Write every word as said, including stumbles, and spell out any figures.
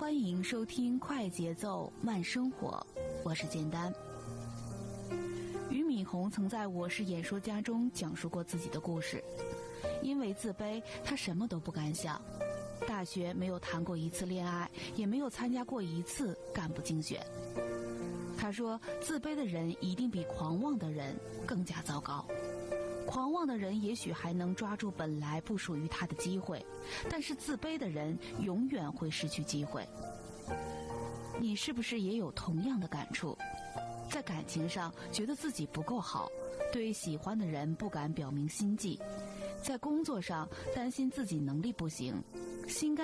欢迎收听快节奏慢生活，我是简单。俞敏洪曾在《我是演说家》中讲述过自己的故事。因为自卑，他什么都不敢想，大学没有谈过一次恋爱，也没有参加过一次干部竞选。他说，自卑的人一定比狂妄的人更加糟糕。狂妄的人也许还能抓住本来不属于他的机会，但是自卑的人永远会失去机会。你是不是也有同样的感触？在感情上觉得自己不够好，对喜欢的人不敢表明心迹，在工作上担心自己能力不行，心甘